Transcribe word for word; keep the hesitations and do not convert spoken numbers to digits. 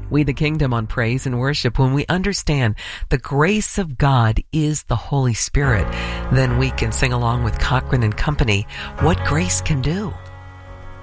We the Kingdom on Praise and Worship, when we understand the grace of God is the Holy Spirit, then we can sing along with Cochran and Company, What Grace Can Do.